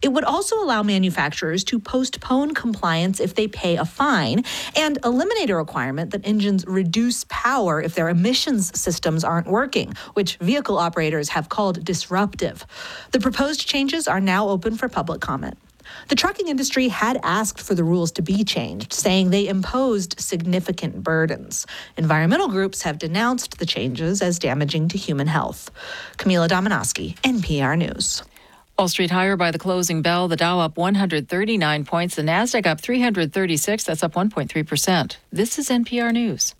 It would also allow manufacturers to postpone compliance if they pay a fine and eliminate a requirement that engines reduce power if their emissions systems aren't working, which vehicle operators have called disruptive. The proposed changes are now open for public comment. The trucking industry had asked for the rules to be changed, saying they imposed significant burdens. Environmental groups have denounced the changes as damaging to human health. Camila Dominowski, NPR News. Wall Street higher by the closing bell. The Dow up 139 points. The Nasdaq up 336. That's up 1.3%. This is NPR News.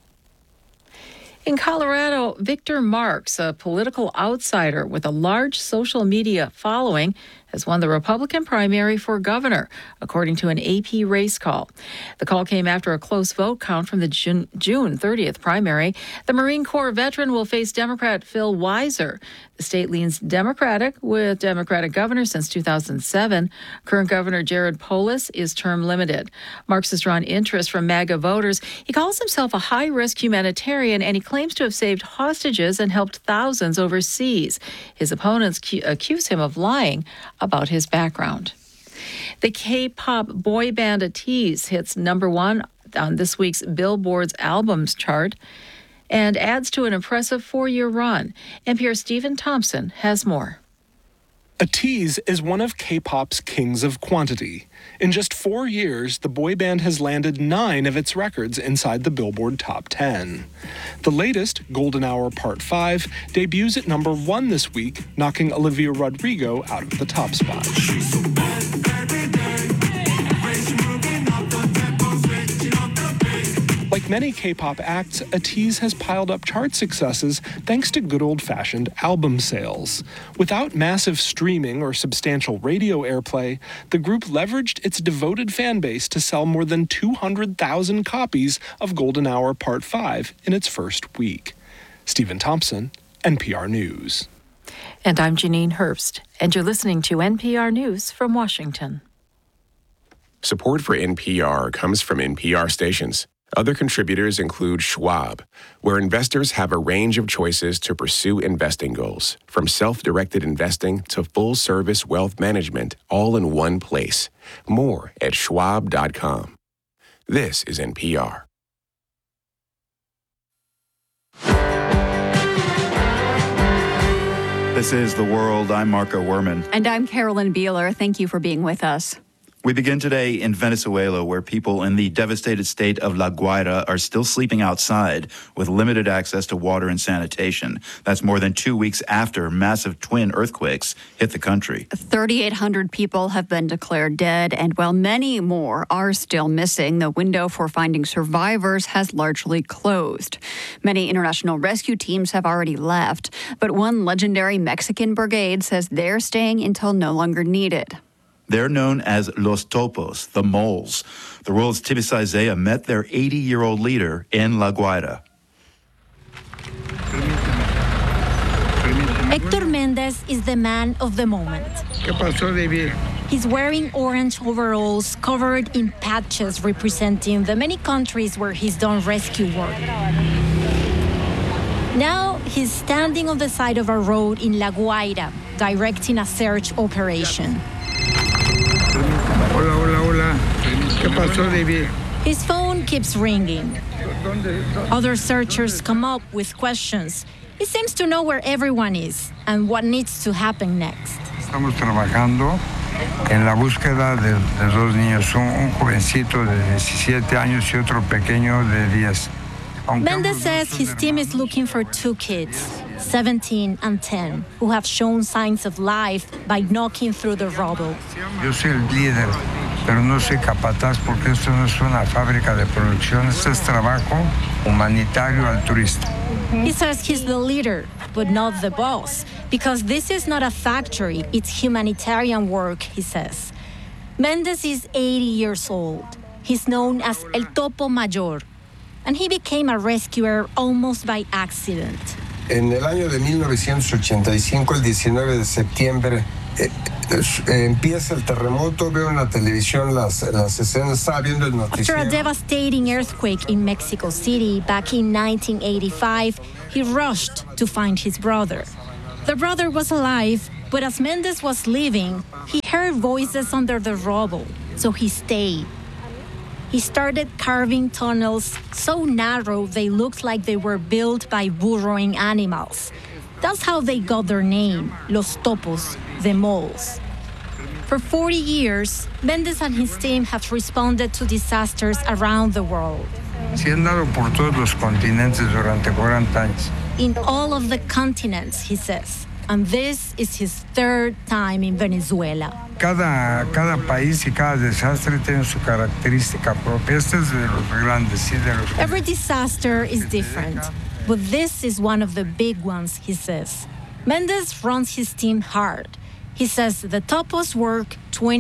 In Colorado, Victor Marx, a political outsider with a large social media following, has won the Republican primary for governor, according to an AP race call. The call came after a close vote count from the June 30th primary. The Marine Corps veteran will face Democrat Phil Weiser. The state leans Democratic, with Democratic governor since 2007. Current Governor Jared Polis is term limited. Marx has drawn interest from MAGA voters. He calls himself a high-risk humanitarian, and he claims to have saved hostages and helped thousands overseas. His opponents accuse him of lying about his background. The K-pop boy band ATEEZ hits #1 on this week's Billboard's albums chart and adds to an impressive 4-year run. NPR's Stephen Thompson has more. ATEEZ is one of K-pop's kings of quantity. In just 4 years, the boy band has landed 9 of its records inside the Billboard Top 10. The latest, Golden Hour Part 5, debuts at #1 this week, knocking Olivia Rodrigo out of the top spot. Like many K-pop acts, ATEEZ has piled up chart successes thanks to good old-fashioned album sales. Without massive streaming or substantial radio airplay, the group leveraged its devoted fan base to sell more than 200,000 copies of Golden Hour Part 5 in its first week. Stephen Thompson, NPR News. And I'm Janine Herbst, and you're listening to NPR News from Washington. Support for NPR comes from NPR stations. Other contributors include Schwab, where investors have a range of choices to pursue investing goals, from self-directed investing to full-service wealth management, all in one place. More at schwab.com. This is NPR. This is The World. I'm Marco Werman. And I'm Carolyn Beeler. Thank you for being with us. We begin today in Venezuela, where people in the devastated state of La Guaira are still sleeping outside with limited access to water and sanitation. That's more than 2 weeks after massive twin earthquakes hit the country. 3,800 people have been declared dead, and while many more are still missing, the window for finding survivors has largely closed. Many international rescue teams have already left, but one legendary Mexican brigade says they're staying until no longer needed. They're known as Los Topos, the moles. The world's Tibis Isaiah met their 80-year-old leader in La Guaira. Héctor Méndez is the man of the moment. He's wearing orange overalls covered in patches representing the many countries where he's done rescue work. Now he's standing on the side of a road in La Guaira, directing a search operation. His phone keeps ringing. Other searchers come up with questions. He seems to know where everyone is and what needs to happen next. Estamos trabajando en la búsqueda de dos niños, un jovencito de 17 años y otro pequeño de 10. Méndez says his team is looking for 2 kids, 17 and 10, who have shown signs of life by knocking through the rubble. Yo soy el líder, pero no soy capataz porque esto no es una fábrica de producción, esto es trabajo humanitario altruista. He says he's the leader, but not the boss, because this is not a factory, it's humanitarian work, he says. Méndez is 80 years old. He's known as El Topo Mayor, and he became a rescuer almost by accident. En el año de 1985, el 19 de septiembre, empieza el terremoto, veo en la televisión las escenas, estaba viendo el noticiero. After a devastating earthquake in Mexico City back in 1985, he rushed to find his brother. The brother was alive, But as Mendez was leaving, he heard voices under the rubble, so he stayed. He started carving tunnels so narrow they looked like they were built by burrowing animals. That's how they got their name, Los Topos, the moles. For 40 years, Mendez and his team have responded to disasters around the world. Sí, han dado por todos los continentes durante 40 años. In all of the continents, he says. And this is his third time in Venezuela. Cada país y cada desastre tiene su característica propia. Este es de los grandes, sí, de los... Every disaster is different, but this is one of the big ones, he says. Mendez runs his team hard. He says the Topos work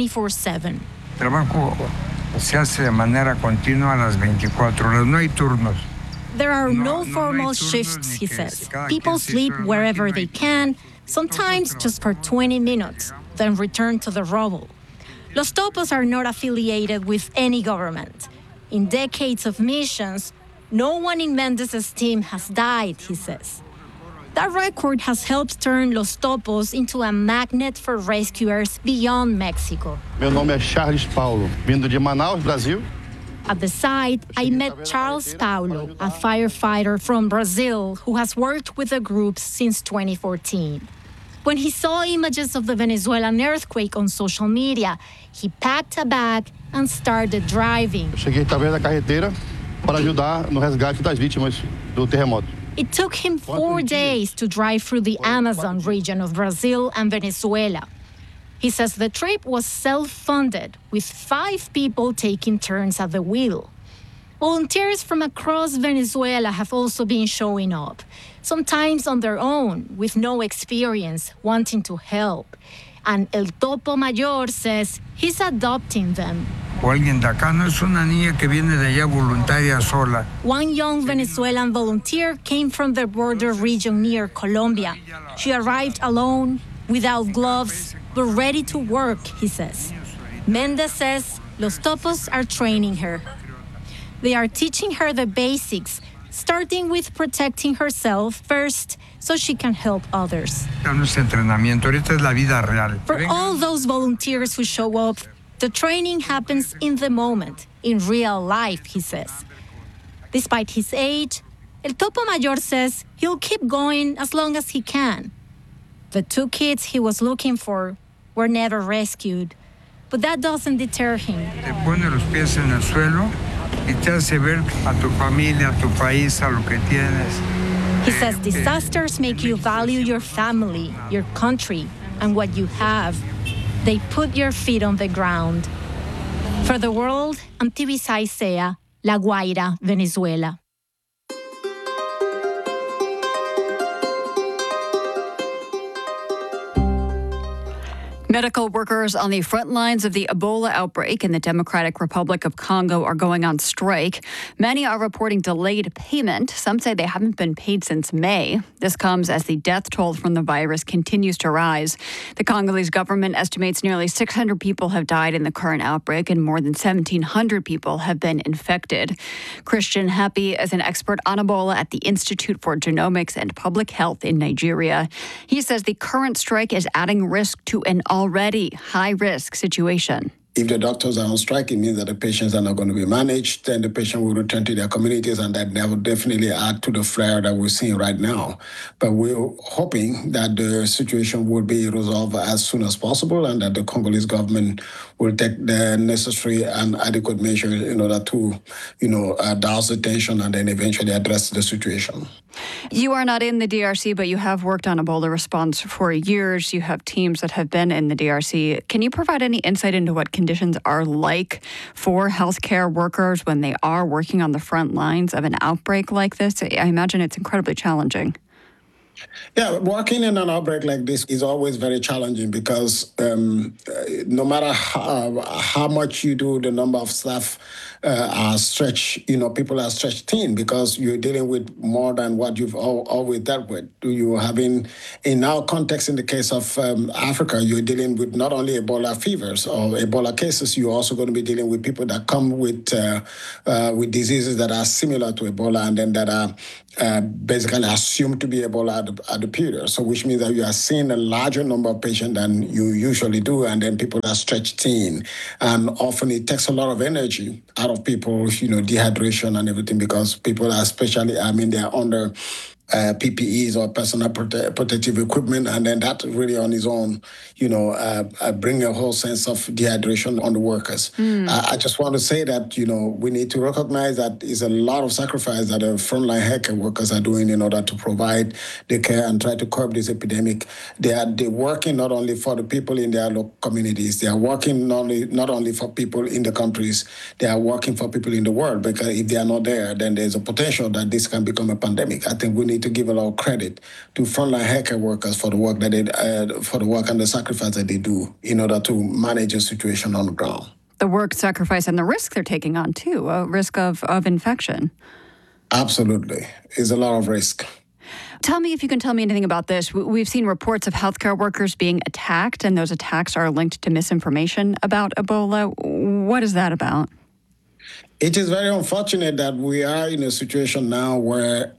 24/7. Trabajo se hace de manera continua a las 24 horas. No hay turnos. There are no formal shifts, he says. People sleep wherever they can, sometimes just for 20 minutes, then return to the rubble. Los Topos are not affiliated with any government. In decades of missions, no one in Mendez's team has died, he says. That record has helped turn Los Topos into a magnet for rescuers beyond Mexico. Meu nome é Charles Paulo, vindo de Manaus, Brasil. At the site, I met Charles Paulo, a firefighter from Brazil who has worked with the group since 2014. When he saw images of the Venezuelan earthquake on social media, he packed a bag and started driving. Cheguei através da carretera para ajudar no resgate das vítimas do terremoto. It took him 4 days to drive through the Amazon region of Brazil and Venezuela. He says the trip was self-funded, with 5 people taking turns at the wheel. Volunteers from across Venezuela have also been showing up, sometimes on their own, with no experience, wanting to help. And El Topo Mayor says he's adopting them. O alguien de acá, no es una niña que viene de allá voluntaria sola. One young Venezuelan volunteer came from the border region near Colombia. She arrived alone, without gloves, but ready to work, he says. Mendez says Los Topos are training her. They are teaching her the basics, starting with protecting herself first so she can help others. No es entrenamiento, ahorita es la vida real. For all those volunteers who show up, the training happens in the moment, in real life, he says. Despite his age, El Topo Mayor says he'll keep going as long as he can. The 2 kids he was looking for were never rescued, but that doesn't deter him. Te pone los pies en el suelo y te hace ver a tu familia, a tu país, a lo que tienes. He says disasters make you value your family, your country, and what you have. They put your feet on the ground. For the world, I'm Tibisay Sea, La Guaira, Venezuela. Medical workers on the front lines of the Ebola outbreak in the Democratic Republic of Congo are going on strike. Many are reporting delayed payment. Some say they haven't been paid since May. This comes as the death toll from the virus continues to rise. The Congolese government estimates nearly 600 people have died in the current outbreak and more than 1,700 people have been infected. Christian Happy is an expert on Ebola at the Institute for Genomics and Public Health in Nigeria. He says the current strike is adding risk to an already high-risk situation. If the doctors are on strike, it means that the patients are not going to be managed, then the patient will return to their communities, and that will definitely add to the flare that we're seeing right now. But we're hoping that the situation will be resolved as soon as possible and that the Congolese government will take the necessary and adequate measures in order to, douse the tension and then eventually address the situation. You are not in the DRC, but you have worked on Ebola response for years. You have teams that have been in the DRC. Can you provide any insight into what conditions are like for healthcare workers when they are working on the front lines of an outbreak like this? I imagine it's incredibly challenging. Yeah, working in an outbreak like this is always very challenging because no matter how much you do, the number of staff are stretched, people are stretched thin because you're dealing with more than what you've always dealt with. You're having, in our context, in the case of Africa, you're dealing with not only Ebola fevers or Ebola cases, you're also going to be dealing with people that come with diseases that are similar to Ebola and then that are basically assumed to be Ebola at the period. So which means that you are seeing a larger number of patients than you usually do, and then people are stretched thin. And often it takes a lot of energy out of people, dehydration and everything, because people are they're under PPEs or personal protective equipment, and then that really on its own, bring a whole sense of dehydration on the workers. I just want to say that, we need to recognize that it's a lot of sacrifice that the frontline healthcare workers are doing in order to provide the care and try to curb this epidemic. They're working not only for the people in their local communities, they are working not only for people in the countries, they are working for people in the world, because if they are not there, then there's a potential that this can become a pandemic. I think we need to give a lot of credit to frontline healthcare workers for the work that for the work and the sacrifice that they do in order to manage a situation on the ground. The work, sacrifice, and the risk they're taking on too, a risk of infection. Absolutely, it's a lot of risk. Tell me if you can tell me anything about this. We've seen reports of healthcare workers being attacked, and those attacks are linked to misinformation about Ebola. What is that about? It is very unfortunate that we are in a situation now where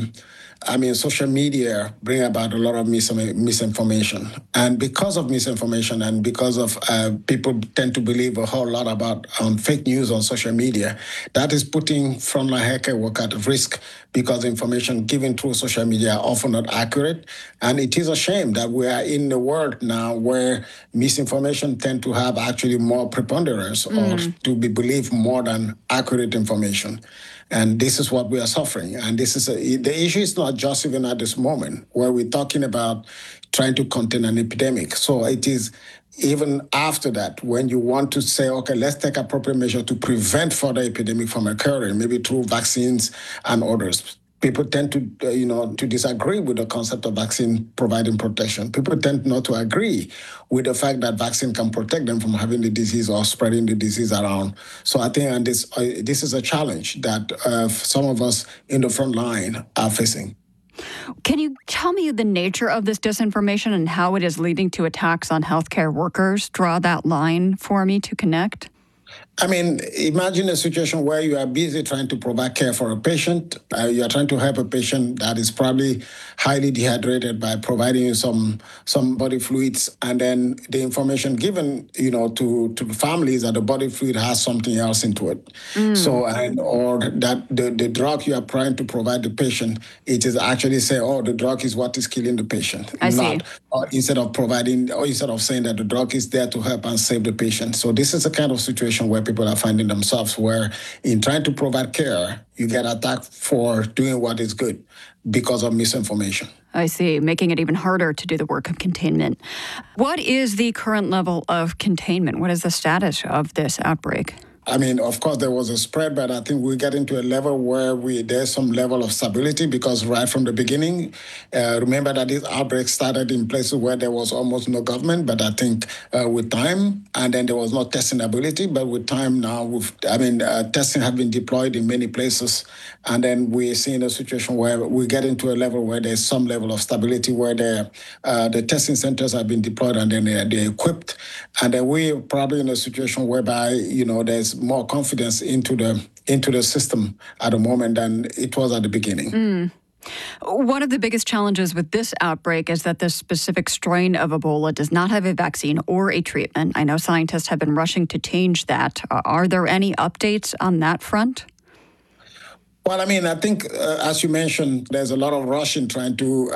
social media bring about a lot of misinformation. And because of misinformation and because of people tend to believe a whole lot about fake news on social media, that is putting frontline healthcare work at risk, because information given through social media are often not accurate. And it is a shame that we are in a world now where misinformation tend to have actually more preponderance or to be believed more than accurate information. And this is what we are suffering. And this is the issue is not just even at this moment where we're talking about trying to contain an epidemic. So it is even after that, when you want to say, okay, let's take appropriate measure to prevent further epidemic from occurring, maybe through vaccines and others. People tend to, to disagree with the concept of vaccine providing protection. People tend not to agree with the fact that vaccine can protect them from having the disease or spreading the disease around. So I think this is a challenge that some of us in the front line are facing. Can you tell me the nature of this disinformation and how it is leading to attacks on healthcare workers? Draw that line for me to connect. I mean, imagine a situation where you are busy trying to provide care for a patient. You are trying to help a patient that is probably highly dehydrated by providing you some body fluids, and then the information given, to the families that the body fluid has something else into it. So, or that the drug you are trying to provide the patient, it is actually say, oh, the drug is what is killing the patient. I see. Instead of saying that the drug is there to help and save the patient. So this is a kind of situation where people are finding themselves, where in trying to provide care, you get attacked for doing what is good because of misinformation. I see, making it even harder to do the work of containment. What is the current level of containment? What is the status of this outbreak? I mean, of course, there was a spread, but I think we get into a level where there's some level of stability, because right from the beginning, remember that this outbreak started in places where there was almost no government, but I think with time, and then there was no testing ability, but with time now, testing have been deployed in many places, and then we're seeing a situation where we get into a level where there's some level of stability, where the testing centers have been deployed and then they're equipped, and then we're probably in a situation whereby, there's more confidence into the system at the moment than it was at the beginning. One of the biggest challenges with this outbreak is that this specific strain of Ebola does not have a vaccine or a treatment. I know scientists have been rushing to change that. Are there any updates on that front? Well, I think, as you mentioned, there's a lot of rush in trying to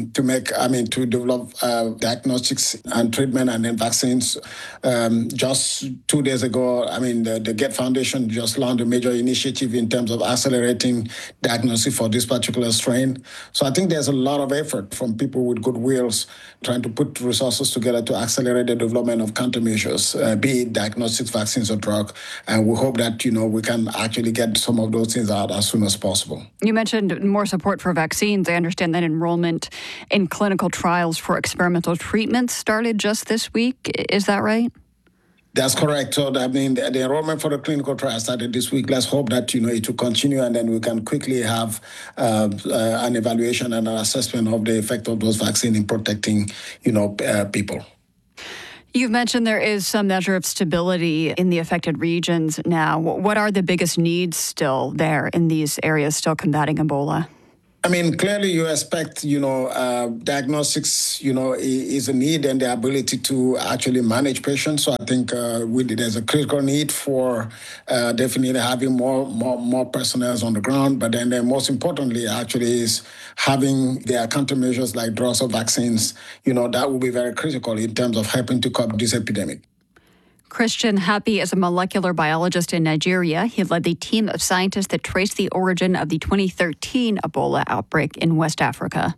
develop diagnostics and treatment and then vaccines. Just 2 days ago, the Gates Foundation just launched a major initiative in terms of accelerating diagnosis for this particular strain. So I think there's a lot of effort from people with good wills trying to put resources together to accelerate the development of countermeasures, be it diagnostics, vaccines, or drug. And we hope that, we can actually get some of those things out as soon as possible. You mentioned more support for vaccines. I understand that enrollment in clinical trials for experimental treatments started just this week. Is that right? That's correct. So, the enrollment for the clinical trial started this week. Let's hope that, it will continue, and then we can quickly have an evaluation and an assessment of the effect of those vaccines in protecting, people. You've mentioned there is some measure of stability in the affected regions now. What are the biggest needs still there in these areas still combating Ebola? I mean, clearly you expect, diagnostics, is a need and the ability to actually manage patients. So I think there's a critical need for definitely having more personnel on the ground. But then most importantly, actually, is having the countermeasures like drugs or vaccines. That will be very critical in terms of helping to curb this epidemic. Christian Happy is a molecular biologist in Nigeria. He led the team of scientists that traced the origin of the 2013 Ebola outbreak in West Africa.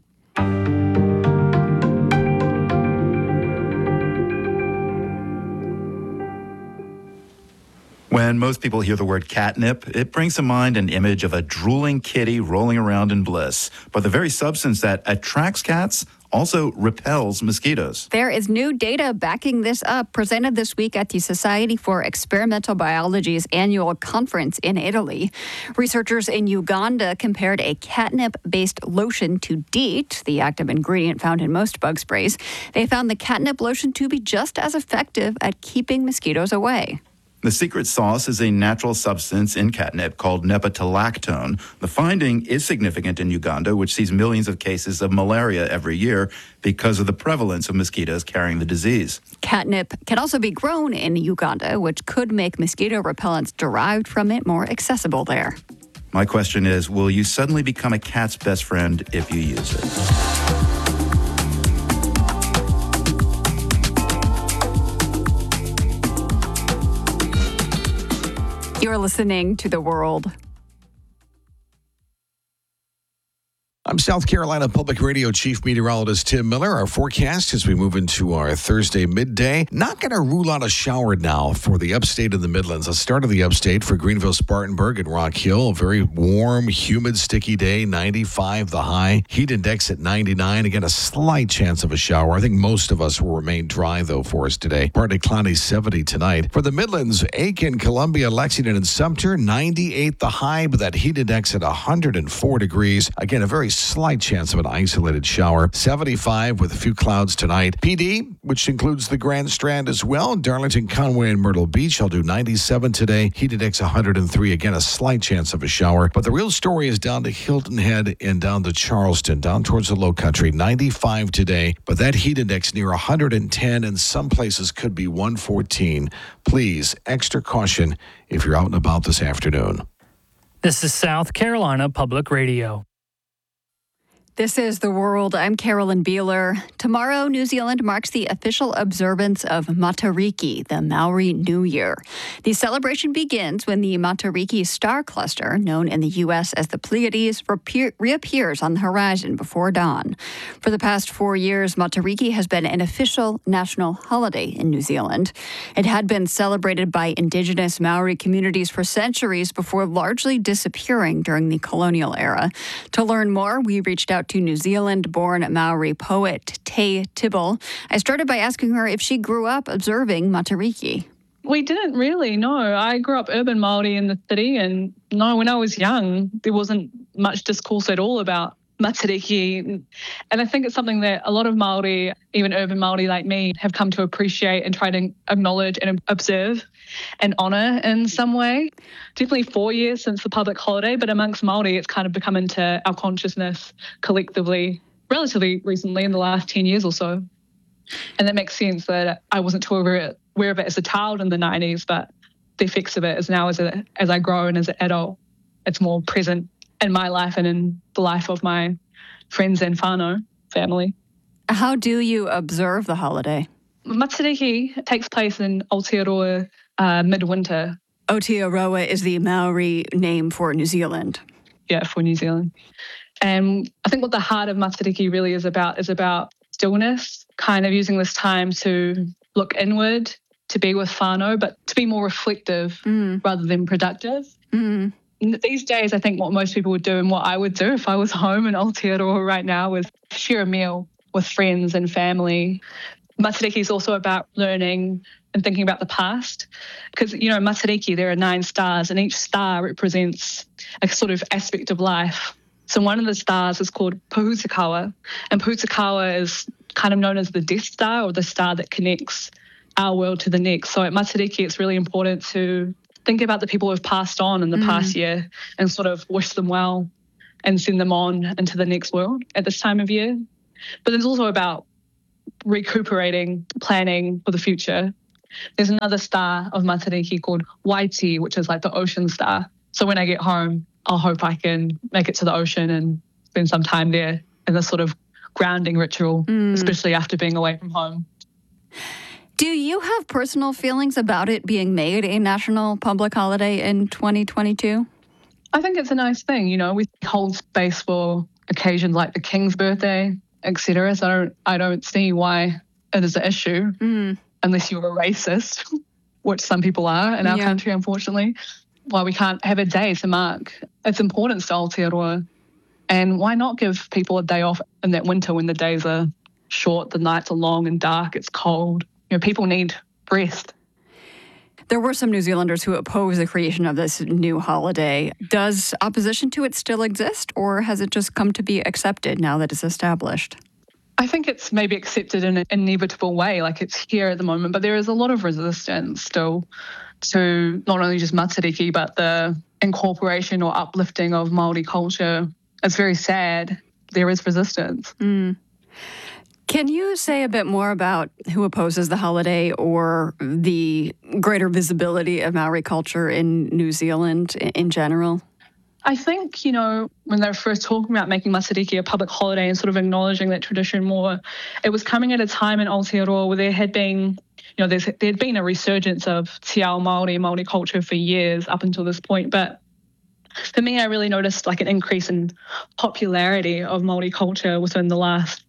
When most people hear the word catnip, it brings to mind an image of a drooling kitty rolling around in bliss. But the very substance that attracts cats also repels mosquitoes. There is new data backing this up, presented this week at the Society for Experimental Biology's annual conference in Italy. Researchers in Uganda compared a catnip-based lotion to DEET, the active ingredient found in most bug sprays. They found the catnip lotion to be just as effective at keeping mosquitoes away. The secret sauce is a natural substance in catnip called nepetalactone. The finding is significant in Uganda, which sees millions of cases of malaria every year because of the prevalence of mosquitoes carrying the disease. Catnip can also be grown in Uganda, which could make mosquito repellents derived from it more accessible there. My question is, will you suddenly become a cat's best friend if you use it? You're listening to The World. I'm South Carolina Public Radio Chief Meteorologist Tim Miller. Our forecast as we move into our Thursday midday. Not going to rule out a shower now for the upstate and the Midlands. The start of the upstate for Greenville, Spartanburg, and Rock Hill. A very warm, humid, sticky day. 95 the high. Heat index at 99. Again, a slight chance of a shower. I think most of us will remain dry, though, for us today. Partly cloudy, 70 tonight. For the Midlands, Aiken, Columbia, Lexington, and Sumter, 98 the high, but that heat index at 104 degrees. Again, a very slight chance of an isolated shower. 75 with a few clouds tonight. PD, which includes the Grand Strand as well. Darlington, Conway, and Myrtle Beach. I'll do 97 today. Heat index 103. Again, a slight chance of a shower. But the real story is down to Hilton Head and down to Charleston, down towards the low country. 95 today. But that heat index near 110, and some places could be 114. Please, extra caution if you're out and about this afternoon. This is South Carolina Public Radio. This is The World. I'm Carolyn Beeler. Tomorrow, New Zealand marks the official observance of Matariki, the Maori New Year. The celebration begins when the Matariki star cluster, known in the U.S. as the Pleiades, reappears on the horizon before dawn. For the past 4 years, Matariki has been an official national holiday in New Zealand. It had been celebrated by indigenous Maori communities for centuries before largely disappearing during the colonial era. To learn more, we reached out to New Zealand-born Maori poet Tay Tibble. I started by asking her if she grew up observing Matariki. We didn't really, no. I grew up urban Māori in the city, and no, when I was young, there wasn't much discourse at all about Matariki. And I think it's something that a lot of Māori, even urban Māori like me, have come to appreciate and try to acknowledge and observe and honour in some way. Definitely 4 years since the public holiday, but amongst Māori, it's kind of become into our consciousness collectively relatively recently in the last 10 years or so. And that makes sense that I wasn't too aware of it as a child in the 90s, but the effects of it is now as I grow and as an adult, it's more present in my life and in the life of my friends and whānau family. How do you observe the holiday? Matariki takes place in Aotearoa midwinter. Aotearoa is the Maori name for New Zealand. Yeah, for New Zealand. And I think what the heart of Matariki really is about stillness, kind of using this time to look inward, to be with whānau, but to be more reflective rather than productive. Mm. These days, I think what most people would do and what I would do if I was home in Aotearoa right now is share a meal with friends and family. Matariki is also about learning and thinking about the past because, Matariki, there are 9 stars and each star represents a sort of aspect of life. So one of the stars is called Pōhutukawa, and Pōhutukawa is kind of known as the Death Star or the star that connects our world to the next. So at Matariki, it's really important to think about the people who have passed on in the past year and sort of wish them well and send them on into the next world at this time of year. But it's also about recuperating, planning for the future. There's another star of Matariki called Waiti, which is like the ocean star. So when I get home, I'll hope I can make it to the ocean and spend some time there in this sort of grounding ritual, especially after being away from home. Do you have personal feelings about it being made a national public holiday in 2022? I think it's a nice thing. You know, we hold space for occasions like the King's birthday, etc. So I don't see why it is an issue unless you're a racist, which some people are in our country, unfortunately. Why we can't have a day to mark its importance to Aotearoa. And why not give people a day off in that winter when the days are short, the nights are long and dark, it's cold. You know, people need rest. There were some New Zealanders who opposed the creation of this new holiday. Does opposition to it still exist, or has it just come to be accepted now that it's established? I think it's maybe accepted in an inevitable way, like it's here at the moment, but there is a lot of resistance still to not only just Matariki, but the incorporation or uplifting of Māori culture. It's very sad. There is resistance. Can you say a bit more about who opposes the holiday or the greater visibility of Maori culture in New Zealand in general? I think, you know, when they were first talking about making Matariki a public holiday and sort of acknowledging that tradition more, it was coming at a time in Aotearoa where there had been, you know, there had been a resurgence of te ao Māori culture for years up until this point. But for me, I really noticed like an increase in popularity of Māori culture within the last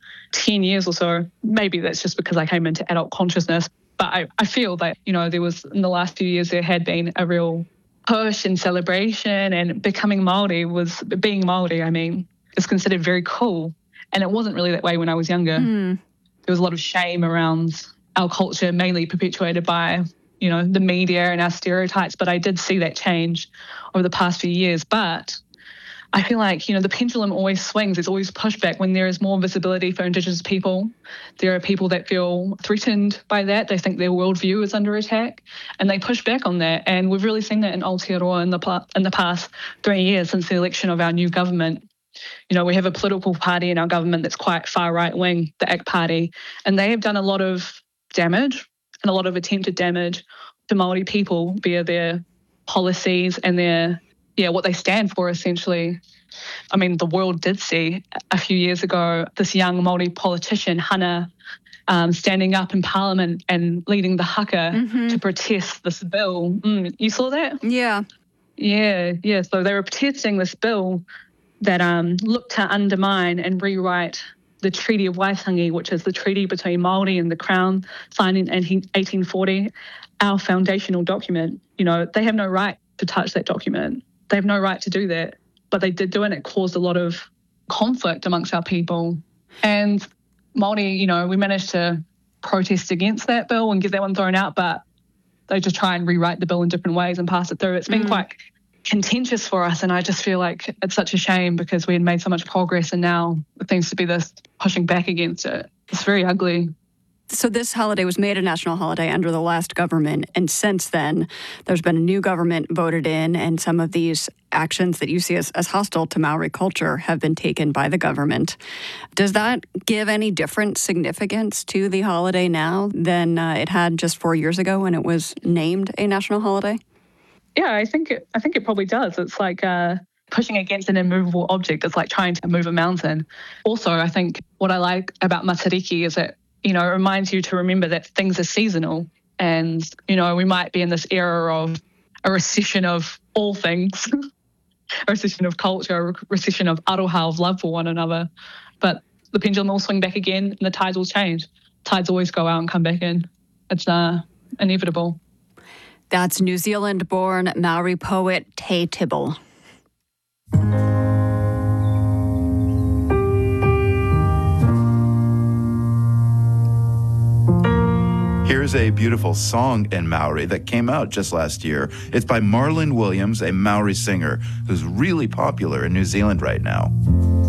10 years or so. Maybe that's just because I came into adult consciousness. But I feel that, you know, there was, in the last few years, there had been a real push and celebration, and becoming being Māori, I mean, is considered very cool. And it wasn't really that way when I was younger. There was a lot of shame around our culture, mainly perpetuated by, you know, the media and our stereotypes. But I did see that change over the past few years. But I feel like, you know, the pendulum always swings. There's always pushback when there is more visibility for Indigenous people. There are people that feel threatened by that. They think their worldview is under attack, and they push back on that. And we've really seen that in Aotearoa in the past 3 years since the election of our new government. You know, we have a political party in our government that's quite far right-wing, the ACT Party, and they have done a lot of damage and a lot of attempted damage to Māori people via their policies and their what they stand for, essentially. I mean, the world did see a few years ago this young Māori politician, Hana, standing up in Parliament and leading the haka to protest this bill. You saw that? Yeah. Yeah. So they were protesting this bill that looked to undermine and rewrite the Treaty of Waitangi, which is the treaty between Māori and the Crown, signed in 1840, our foundational document. You know, they have no right to touch that document. They have no right to do that, but they did do it, and it caused a lot of conflict amongst our people. And Māori, you know, we managed to protest against that bill and get that one thrown out, but they just try and rewrite the bill in different ways and pass it through. It's been quite contentious for us, and I just feel like it's such a shame because we had made so much progress, and now it seems to be this pushing back against it. It's very ugly. So this holiday was made a national holiday under the last government, and since then, there's been a new government voted in, and some of these actions that you see as hostile to Maori culture have been taken by the government. Does that give any different significance to the holiday now than it had just 4 years ago when it was named a national holiday? Yeah, I think it probably does. It's like pushing against an immovable object. It's like trying to move a mountain. Also, I think what I like about Matariki is that, you know, it reminds you to remember that things are seasonal, and, you know, we might be in this era of a recession of all things, a recession of culture, a recession of aroha, of love for one another. But the pendulum will swing back again, and the tides will change. Tides always go out and come back in. It's inevitable. That's New Zealand-born Maori poet Te Tibble. Here's a beautiful song in Maori that came out just last year. It's by Marlon Williams, a Maori singer who's really popular in New Zealand right now.